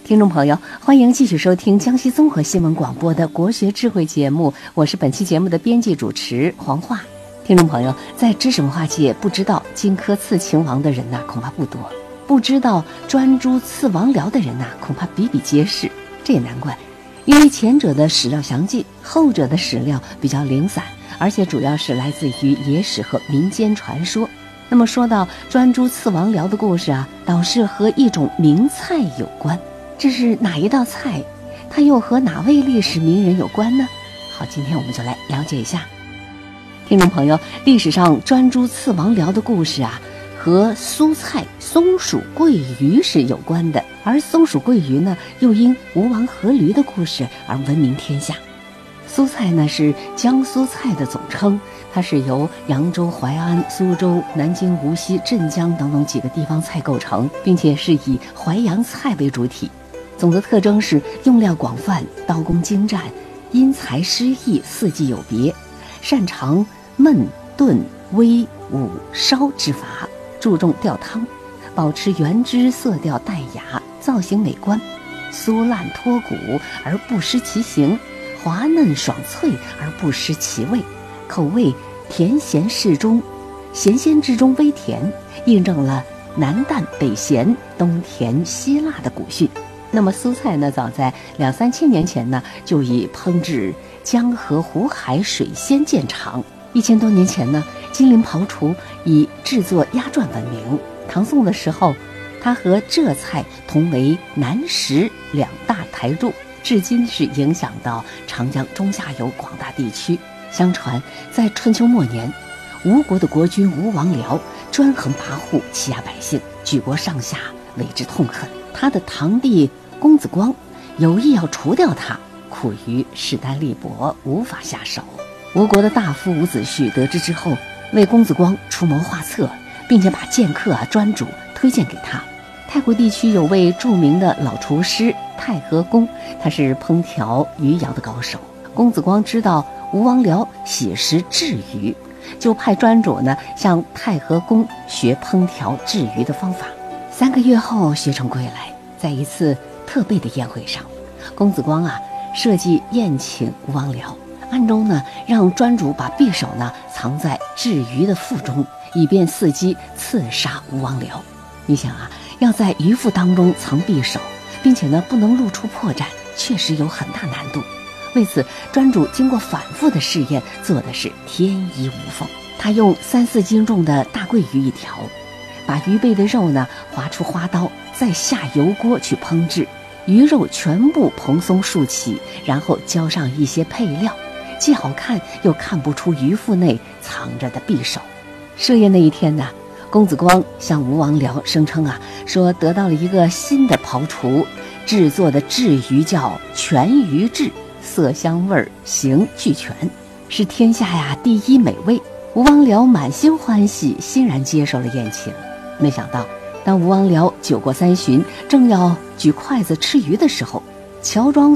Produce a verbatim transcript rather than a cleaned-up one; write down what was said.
听众朋友，欢迎继续收听江西综合新闻广播的国学智慧节目，我是本期节目的编辑主持黄化。听众朋友，在知识文化界不知道荆轲刺秦王的人呐、啊、恐怕不多，不知道专诸刺王僚的人呐、啊、恐怕比比皆是。这也难怪，因为前者的史料详尽，后者的史料比较零散，而且主要是来自于野史和民间传说。那么说到专诸刺王僚的故事啊，倒是和一种名菜有关。这是哪一道菜？它又和哪位历史名人有关呢？好，今天我们就来了解一下。听众朋友，历史上专诸刺王僚的故事啊，和蔬菜松鼠桂鱼是有关的，而松鼠桂鱼呢，又因吴王阖闾的故事而闻名天下。苏菜呢是江苏菜的总称，它是由扬州、淮安、苏州、南京、无锡、镇江等等几个地方菜构成，并且是以淮扬菜为主体。总的特征是用料广泛，刀工精湛，因材施艺，四季有别，擅长焖、炖、煨、武、烧之法，注重吊汤，保持原汁，色调淡雅，造型美观，酥烂脱骨而不失其形，滑嫩爽脆而不失其味，口味甜咸适中，咸鲜之中微甜，印证了南淡北咸，东甜西辣的古训。那么苏菜呢，早在两三千年前呢，就以烹制江河湖海水鲜见长。一千多年前呢，金陵庖厨以制作鸭馔闻名。唐宋的时候，它和浙菜同为南食两大台柱，至今是影响到长江中下游广大地区。相传在春秋末年，吴国的国君吴王僚专横跋扈，欺压百姓，举国上下为之痛恨。他的堂弟公子光有意要除掉他，苦于势单力薄，无法下手。吴国的大夫伍子胥得知之后，为公子光出谋划策，并且把剑客啊专主推荐给他。泰国地区有位著名的老厨师太和公，他是烹调鱼肴的高手。公子光知道吴王僚喜食雉鱼，就派专主呢向太和公学烹调雉鱼的方法。三个月后学成归来，在一次特备的宴会上，公子光啊设计宴请吴王僚，暗中呢让专主把匕首呢藏在雉鱼的腹中，以便伺机刺杀吴王僚。你想啊，要在鱼腹当中藏匕首，并且呢不能露出破绽，确实有很大难度。为此，专主经过反复的试验，做的是天衣无缝。他用三四斤重的大桂鱼一条，把鱼背的肉呢划出花刀，再下油锅去烹制，鱼肉全部蓬松竖起，然后浇上一些配料，既好看又看不出鱼腹内藏着的匕首。设宴那一天呢，公子光向吴王僚声称啊，说得到了一个新的庖厨制作的雉鱼叫全鱼雉，色香味形俱全，是天下呀第一美味。吴王僚满心欢喜，欣然接受了宴请。没想到当吴王僚酒过三巡，正要举筷子吃鱼的时候，乔装